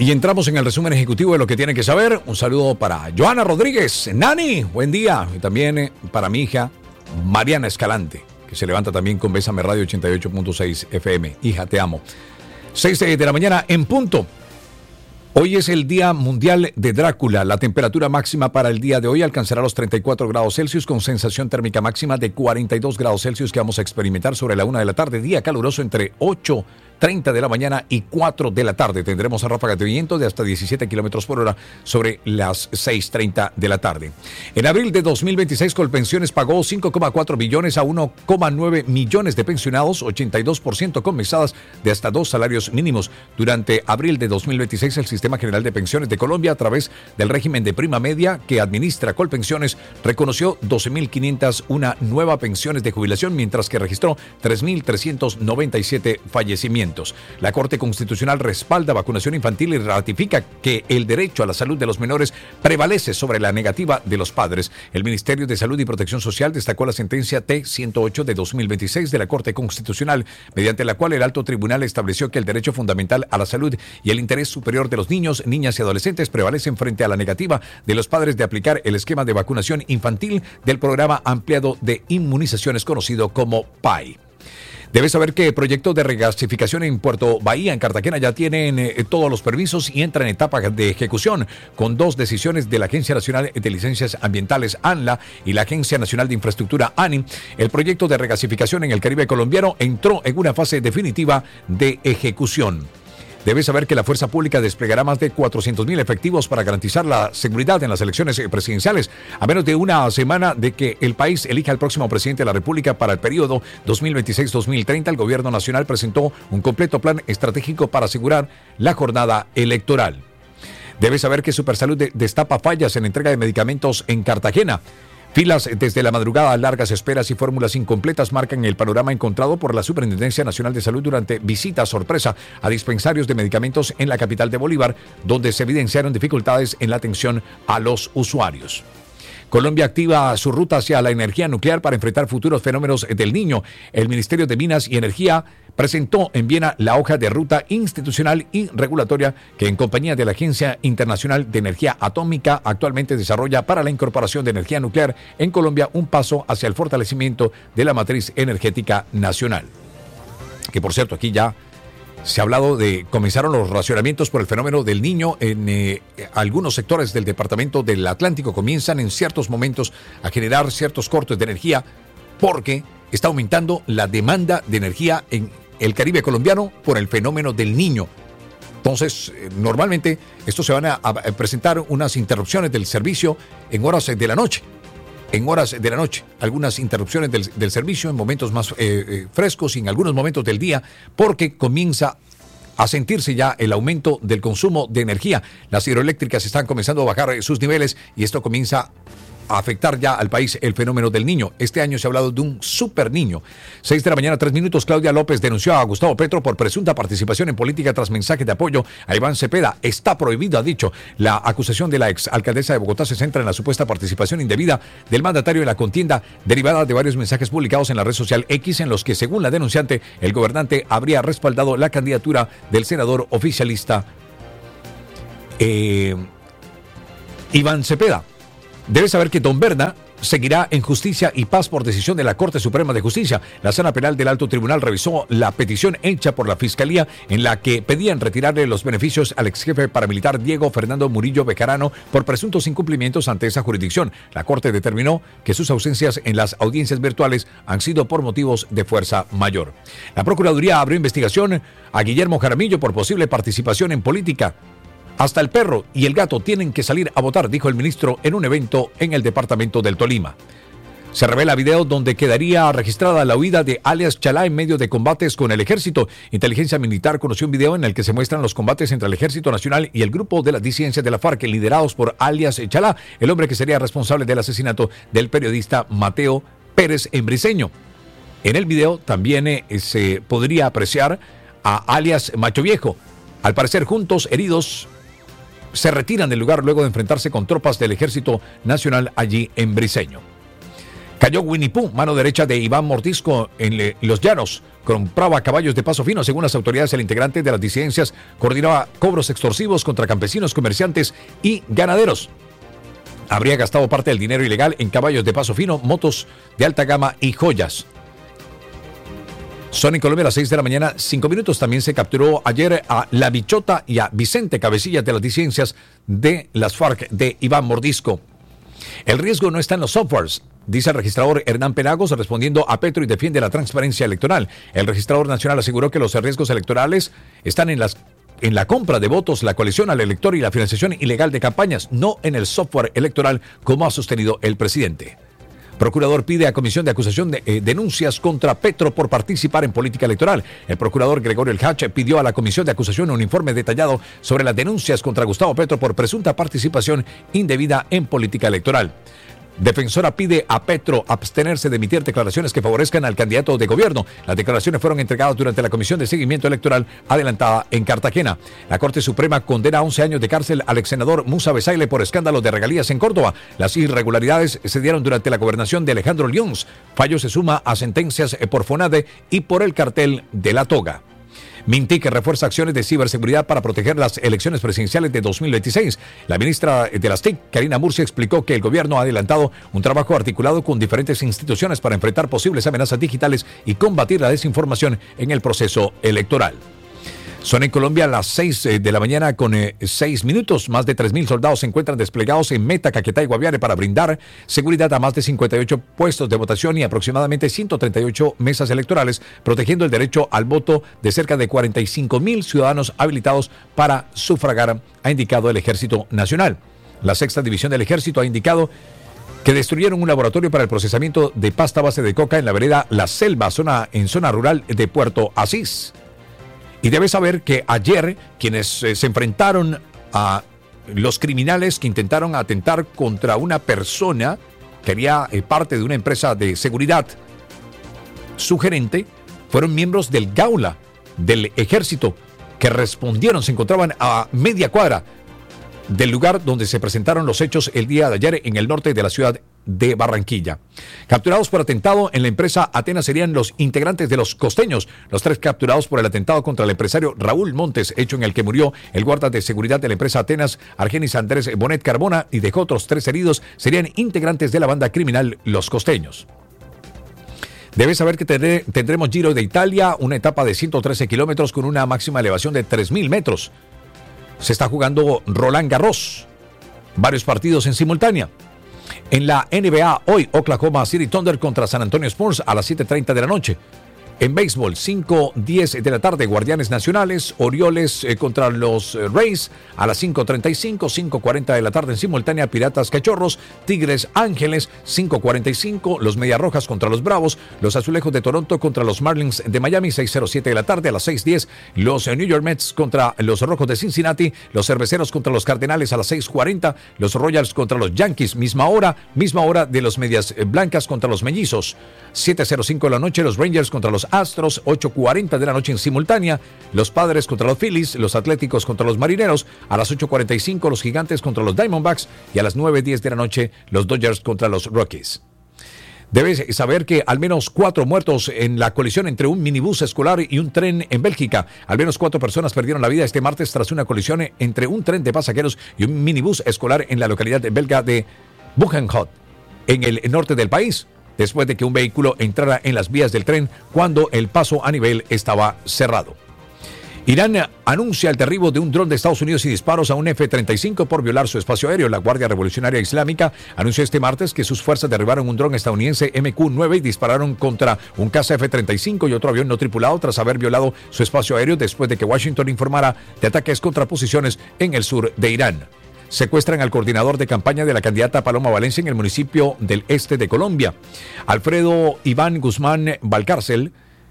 Y entramos en el resumen ejecutivo de lo que tienen que saber. Un saludo para Joana Rodríguez. Nani, buen día. Y también para mi hija Mariana Escalante, que se levanta también con Bésame Radio 88.6 FM. Hija, te amo. 6 de la mañana en punto. Hoy es el Día Mundial de Drácula. La temperatura máxima para el día de hoy alcanzará los 34 grados Celsius con sensación térmica máxima de 42 grados Celsius que vamos a experimentar sobre la 1 de la tarde. Día caluroso entre 8:30 de la mañana y 4 de la tarde. Tendremos ráfagas de viento de hasta 17 kilómetros por hora sobre las 6:30 de la tarde. En abril de 2026, Colpensiones pagó 5,4 billones a 1,9 millones de pensionados, 82% con mesadas de hasta 2 salarios mínimos. Durante abril de 2026, el Sistema General de Pensiones de Colombia, a través del régimen de prima media que administra Colpensiones, reconoció 12.501 nuevas pensiones de jubilación, mientras que registró 3.397 fallecimientos. La Corte Constitucional respalda vacunación infantil y ratifica que el derecho a la salud de los menores prevalece sobre la negativa de los padres. El Ministerio de Salud y Protección Social destacó la sentencia T-108 de 2026 de la Corte Constitucional, mediante la cual el alto tribunal estableció que el derecho fundamental a la salud y el interés superior de los niños, niñas y adolescentes prevalecen frente a la negativa de los padres de aplicar el esquema de vacunación infantil del programa ampliado de inmunizaciones conocido como PAI. Debes saber que el proyecto de regasificación en Puerto Bahía, en Cartagena, ya tienen todos los permisos y entran en etapa de ejecución, con 2 decisiones de la Agencia Nacional de Licencias Ambientales, ANLA, y la Agencia Nacional de Infraestructura, ANI. El proyecto de regasificación en el Caribe colombiano entró en una fase definitiva de ejecución. Debes saber que la Fuerza Pública desplegará más de 400,000 efectivos para garantizar la seguridad en las elecciones presidenciales, a menos de una semana de que el país elija al próximo presidente de la República para el periodo 2026-2030. El Gobierno Nacional presentó un completo plan estratégico para asegurar la jornada electoral. Debes saber que Supersalud destapa fallas en entrega de medicamentos en Cartagena. Filas desde la madrugada, largas esperas y fórmulas incompletas marcan el panorama encontrado por la Superintendencia Nacional de Salud durante visitas sorpresa a dispensarios de medicamentos en la capital de Bolívar, donde se evidenciaron dificultades en la atención a los usuarios. Colombia activa su ruta hacia la energía nuclear para enfrentar futuros fenómenos del Niño. El Ministerio de Minas y Energía presentó en Viena la hoja de ruta institucional y regulatoria que, en compañía de la Agencia Internacional de Energía Atómica, actualmente desarrolla para la incorporación de energía nuclear en Colombia, un paso hacia el fortalecimiento de la matriz energética nacional. Que, por cierto, aquí ya se ha hablado de comenzaron los racionamientos por el fenómeno del Niño en algunos sectores del departamento del Atlántico. Comienzan en ciertos momentos a generar ciertos cortes de energía porque está aumentando la demanda de energía en el Caribe colombiano por el fenómeno del Niño. Entonces, normalmente estos se van a presentar unas interrupciones del servicio en horas de la noche. Algunas interrupciones del servicio en momentos más frescos y en algunos momentos del día, porque comienza a sentirse ya el aumento del consumo de energía. Las hidroeléctricas están comenzando a bajar sus niveles y esto comienza a afectar ya al país el fenómeno del Niño. Este año se ha hablado de un super niño. 6 de la mañana, 3 minutos. Claudia López denunció a Gustavo Petro por presunta participación en política tras mensaje de apoyo a Iván Cepeda. Está prohibido, ha dicho. La acusación de la exalcaldesa de Bogotá se centra en la supuesta participación indebida del mandatario en la contienda, derivada de varios mensajes publicados en la red social X, en los que, según la denunciante, el gobernante habría respaldado la candidatura del senador oficialista Iván Cepeda. Debes saber que Don Berna seguirá en Justicia y Paz por decisión de la Corte Suprema de Justicia. La Sala Penal del Alto Tribunal revisó la petición hecha por la Fiscalía en la que pedían retirarle los beneficios al exjefe paramilitar Diego Fernando Murillo Bejarano por presuntos incumplimientos ante esa jurisdicción. La Corte determinó que sus ausencias en las audiencias virtuales han sido por motivos de fuerza mayor. La Procuraduría abrió investigación a Guillermo Jaramillo por posible participación en política. Hasta el perro y el gato tienen que salir a votar, dijo el ministro en un evento en el departamento del Tolima. Se revela video donde quedaría registrada la huida de alias Chalá en medio de combates con el ejército. Inteligencia Militar conoció un video en el que se muestran los combates entre el Ejército Nacional y el grupo de las disidencias de la FARC, liderados por alias Chalá, el hombre que sería responsable del asesinato del periodista Mateo Pérez en Briceño. En el video también se podría apreciar a alias Macho Viejo. Al parecer, juntos, heridos, se retiran del lugar luego de enfrentarse con tropas del Ejército Nacional allí en Briceño. Cayó Winnie Pooh, mano derecha de Iván Mordisco en Los Llanos. Compraba caballos de paso fino. Según las autoridades, el integrante de las disidencias coordinaba cobros extorsivos contra campesinos, comerciantes y ganaderos. Habría gastado parte del dinero ilegal en caballos de paso fino, motos de alta gama y joyas. Son en Colombia a las 6 de la mañana, 5 minutos. También se capturó ayer a La Bichota y a Vicente, cabecillas de las disidencias de las FARC de Iván Mordisco. El riesgo no está en los softwares, dice el registrador Hernán Penagos, respondiendo a Petro, y defiende la transparencia electoral. El registrador nacional aseguró que los riesgos electorales están en la compra de votos, la coalición al elector y la financiación ilegal de campañas, no en el software electoral, como ha sostenido el presidente. Procurador pide a Comisión de Acusación denuncias contra Petro por participar en política electoral. El procurador Gregorio El Hach pidió a la Comisión de Acusación un informe detallado sobre las denuncias contra Gustavo Petro por presunta participación indebida en política electoral. Defensora pide a Petro abstenerse de emitir declaraciones que favorezcan al candidato de gobierno. Las declaraciones fueron entregadas durante la Comisión de Seguimiento Electoral adelantada en Cartagena. La Corte Suprema condena a 11 años de cárcel al exsenador Musa Besaile por escándalos de regalías en Córdoba. Las irregularidades se dieron durante la gobernación de Alejandro Lyons. Fallo se suma a sentencias por FONADE y por el cartel de La Toga. Mintic refuerza acciones de ciberseguridad para proteger las elecciones presidenciales de 2026. La ministra de las TIC, Karina Murcia, explicó que el gobierno ha adelantado un trabajo articulado con diferentes instituciones para enfrentar posibles amenazas digitales y combatir la desinformación en el proceso electoral. Son en Colombia a las 6 de la mañana con 6 minutos. Más de 3.000 soldados se encuentran desplegados en Meta, Caquetá y Guaviare para brindar seguridad a más de 58 puestos de votación y aproximadamente 138 mesas electorales, protegiendo el derecho al voto de cerca de 45.000 ciudadanos habilitados para sufragar, ha indicado el Ejército Nacional. La Sexta División del Ejército ha indicado que destruyeron un laboratorio para el procesamiento de pasta base de coca en la vereda La Selva, en zona rural de Puerto Asís. Y debe saber que ayer quienes se enfrentaron a los criminales que intentaron atentar contra una persona que haría parte de una empresa de seguridad, su gerente, fueron miembros del Gaula, del ejército, que respondieron. Se encontraban a media cuadra del lugar donde se presentaron los hechos el día de ayer en el norte de la ciudad de Barranquilla. Capturados por atentado en la empresa Atenas serían los integrantes de Los Costeños. Los 3 capturados por el atentado contra el empresario Raúl Montes, hecho en el que murió el guarda de seguridad de la empresa Atenas, Argenis Andrés Bonet Carbona, y dejó otros 3 heridos, serían integrantes de la banda criminal Los Costeños. Debes saber que tendremos Giro de Italia, una etapa de 113 kilómetros con una máxima elevación de 3.000 metros. Se está jugando Roland Garros, varios partidos en simultánea. En la NBA, hoy Oklahoma City Thunder contra San Antonio Spurs a las 7:30 de la noche. En béisbol, 5:10 de la tarde, Guardianes Nacionales, Orioles contra los Rays a las 5:35, 5:40 de la tarde en simultánea, Piratas Cachorros, Tigres Ángeles, 5:45, los Medias Rojas contra los Bravos, los Azulejos de Toronto contra los Marlins de Miami, 6:07 de la tarde, a las 6:10, los New York Mets contra los Rojos de Cincinnati, los Cerveceros contra los Cardenales a las 6:40, los Royals contra los Yankees, misma hora de los Medias Blancas contra los Mellizos, 7:05 de la noche, los Rangers contra los Astros, 8:40 de la noche en simultánea, los Padres contra los Phillies, los Atléticos contra los Marineros, a las 8:45 los Gigantes contra los Diamondbacks y a las 9:10 de la noche los Dodgers contra los Rockies. Debes saber que al menos 4 muertos en la colisión entre un minibús escolar y un tren en Bélgica. Al menos 4 personas perdieron la vida este martes tras una colisión entre un tren de pasajeros y un minibús escolar en la localidad belga de Buchenhout, en el norte del país, después de que un vehículo entrara en las vías del tren cuando el paso a nivel estaba cerrado. Irán anuncia el derribo de un dron de Estados Unidos y disparos a un F-35 por violar su espacio aéreo. La Guardia Revolucionaria Islámica anunció este martes que sus fuerzas derribaron un dron estadounidense MQ-9 y dispararon contra un caza F-35 y otro avión no tripulado tras haber violado su espacio aéreo después de que Washington informara de ataques contra posiciones en el sur de Irán. Secuestran al coordinador de campaña de la candidata Paloma Valencia en el municipio del este de Colombia. Alfredo Iván Guzmán Valcárcel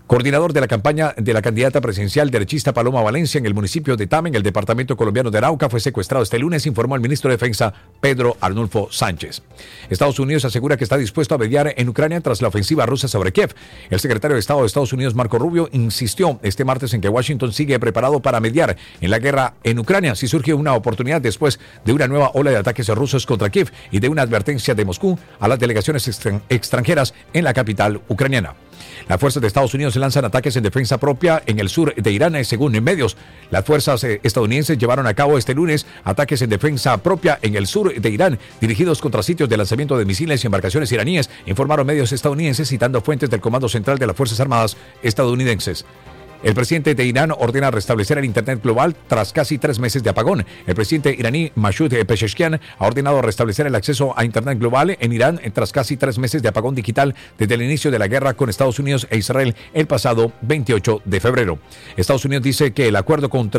coordinador de la campaña de la candidata presidencial derechista Paloma Valencia en el municipio de Tame, en el departamento colombiano de Arauca, fue secuestrado este lunes, informó el ministro de Defensa Pedro Arnulfo Sánchez. Estados Unidos asegura que está dispuesto a mediar en Ucrania tras la ofensiva rusa sobre Kiev. El secretario de Estado de Estados Unidos, Marco Rubio, insistió este martes en que Washington sigue preparado para mediar en la guerra en Ucrania si surge una oportunidad después de una nueva ola de ataques rusos contra Kiev y de una advertencia de Moscú a las delegaciones extranjeras en la capital ucraniana. Las fuerzas de Estados Unidos lanzan ataques en defensa propia en el sur de Irán, según medios. Las fuerzas estadounidenses llevaron a cabo este lunes ataques en defensa propia en el sur de Irán, dirigidos contra sitios de lanzamiento de misiles y embarcaciones iraníes, informaron medios estadounidenses citando fuentes del Comando Central de las Fuerzas Armadas estadounidenses. El presidente de Irán ordena restablecer el Internet global tras casi 3 meses de apagón. El presidente iraní Masoud Pezeshkian ha ordenado restablecer el acceso a Internet global en Irán tras casi 3 meses de apagón digital desde el inicio de la guerra con Estados Unidos e Israel el pasado 28 de febrero. Estados Unidos dice que el acuerdo con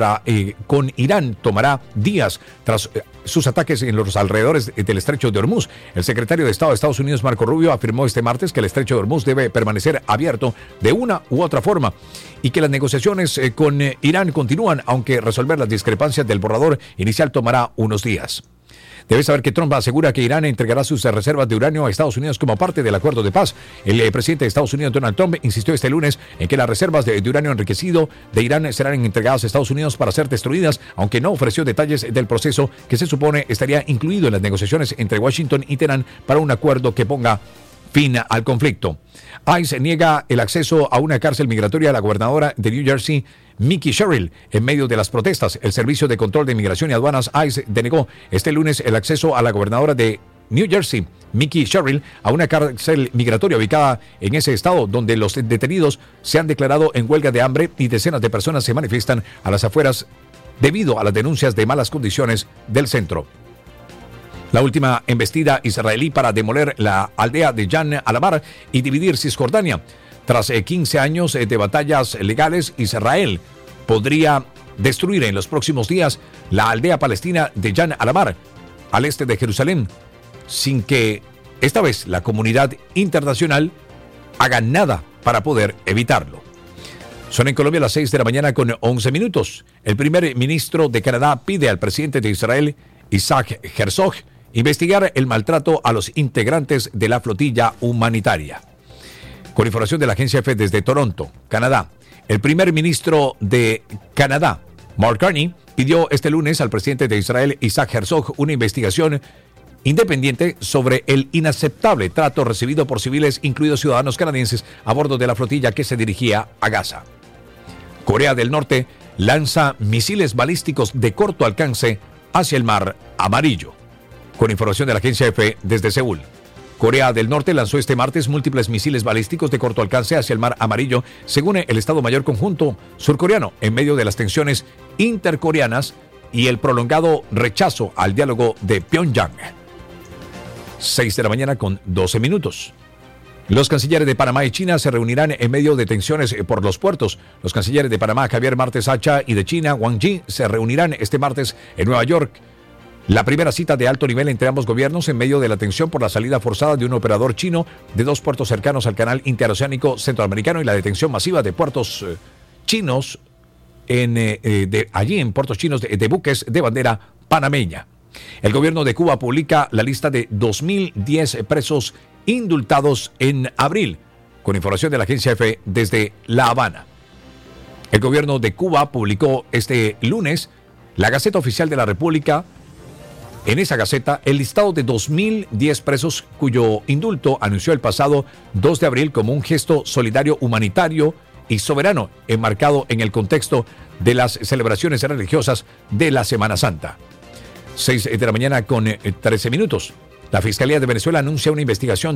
Irán tomará días tras sus ataques en los alrededores del estrecho de Hormuz. El secretario de Estado de Estados Unidos, Marco Rubio, afirmó este martes que el estrecho de Hormuz debe permanecer abierto de una u otra forma y que las negociaciones con Irán continúan, aunque resolver las discrepancias del borrador inicial tomará unos días. Debes saber que Trump asegura que Irán entregará sus reservas de uranio a Estados Unidos como parte del acuerdo de paz. El presidente de Estados Unidos, Donald Trump, insistió este lunes en que las reservas de uranio enriquecido de Irán serán entregadas a Estados Unidos para ser destruidas, aunque no ofreció detalles del proceso que se supone estaría incluido en las negociaciones entre Washington y Teherán para un acuerdo que ponga fin al conflicto. ICE niega el acceso a una cárcel migratoria a la gobernadora de New Jersey, Mickey Sherrill, en medio de las protestas. El Servicio de Control de Inmigración y Aduanas, ICE, denegó este lunes el acceso a la gobernadora de New Jersey, Mickey Sherrill, a una cárcel migratoria ubicada en ese estado, donde los detenidos se han declarado en huelga de hambre y decenas de personas se manifiestan a las afueras debido a las denuncias de malas condiciones del centro. La última embestida israelí para demoler la aldea de Jan Alamar y dividir Cisjordania. Tras 15 años de batallas legales, Israel podría destruir en los próximos días la aldea palestina de Jan Alamar, al este de Jerusalén, sin que esta vez la comunidad internacional haga nada para poder evitarlo. Son en Colombia las 6 de la mañana con 11 minutos. El primer ministro de Canadá pide al presidente de Israel, Isaac Herzog, investigar el maltrato a los integrantes de la flotilla humanitaria. Con información de la agencia EFE desde Toronto, Canadá, el primer ministro de Canadá, Mark Carney, pidió este lunes al presidente de Israel, Isaac Herzog, una investigación independiente sobre el inaceptable trato recibido por civiles, incluidos ciudadanos canadienses, a bordo de la flotilla que se dirigía a Gaza. Corea del Norte lanza misiles balísticos de corto alcance hacia el Mar Amarillo. Con información de la agencia EFE desde Seúl, Corea del Norte lanzó este martes múltiples misiles balísticos de corto alcance hacia el Mar Amarillo, según el Estado Mayor Conjunto surcoreano, en medio de las tensiones intercoreanas y el prolongado rechazo al diálogo de Pyongyang. 6 de la mañana con 12 minutos. Los cancilleres de Panamá y China se reunirán en medio de tensiones por los puertos. Los cancilleres de Panamá, Javier Martes Hacha, y de China, Wang Yi, se reunirán este martes en Nueva York. La primera cita de alto nivel entre ambos gobiernos en medio de la tensión por la salida forzada de un operador chino de 2 puertos cercanos al canal interoceánico centroamericano y la detención masiva de puertos chinos allí en puertos chinos de buques de bandera panameña. El gobierno de Cuba publica la lista de 2010 presos indultados en abril, con información de la agencia EFE desde La Habana. El gobierno de Cuba publicó este lunes la Gaceta Oficial de la República. En esa gaceta, el listado de 2010 presos cuyo indulto anunció el pasado 2 de abril como un gesto solidario, humanitario y soberano, enmarcado en el contexto de las celebraciones religiosas de la Semana Santa. 6 de la mañana con 13 minutos. La Fiscalía de Venezuela anuncia una investigación